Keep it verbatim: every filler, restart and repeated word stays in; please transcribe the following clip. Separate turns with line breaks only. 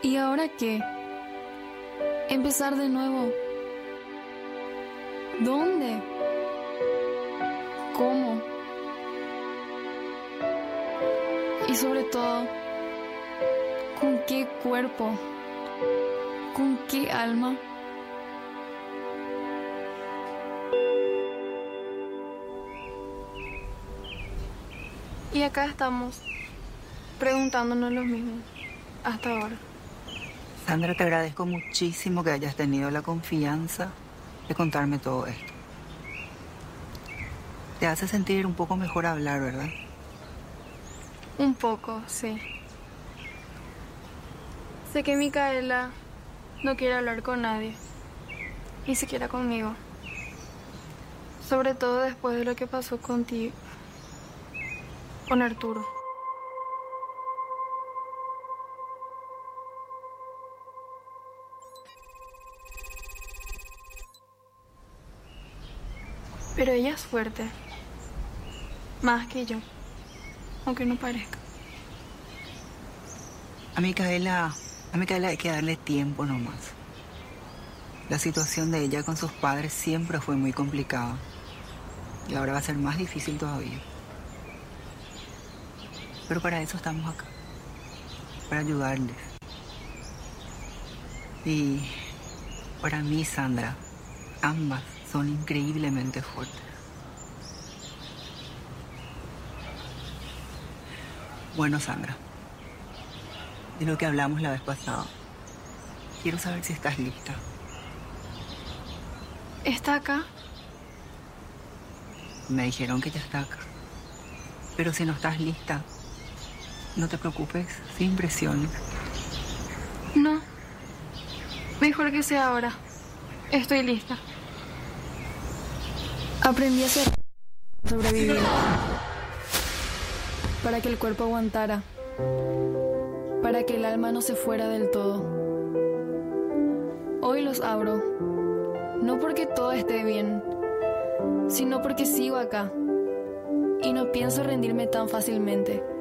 ¿Y ahora qué? Empezar de nuevo. ¿Dónde? ¿Cómo? Y sobre todo, ¿con qué cuerpo? ¿Con qué alma? Y acá estamos, preguntándonos lo mismo, hasta ahora.
Sandra, te agradezco muchísimo que hayas tenido la confianza de contarme todo esto. Te hace sentir un poco mejor hablar, ¿verdad?
Un poco, sí. Sé que Micaela no quiere hablar con nadie, ni siquiera conmigo. Sobre todo después de lo que pasó contigo, con Arturo. Pero ella es fuerte, más que yo, aunque no parezca.
A Micaela, a Micaela hay que darle tiempo nomás. La situación de ella con sus padres siempre fue muy complicada. Y ahora va a ser más difícil todavía. Pero para eso estamos acá. Para ayudarles. Y para mí, Sandra, ambas son increíblemente fuertes. Bueno, Sandra, de lo que hablamos la vez pasada, quiero saber si estás lista.
¿Está acá?
Me dijeron que ya está acá. Pero si no estás lista, no te preocupes, sin presiones.
No. Mejor que sea ahora. Estoy lista. Aprendí a ser sobrevivir. Para que el cuerpo aguantara. Para que el alma no se fuera del todo. Hoy los abro. No porque todo esté bien, sino porque sigo acá. Y no pienso rendirme tan fácilmente.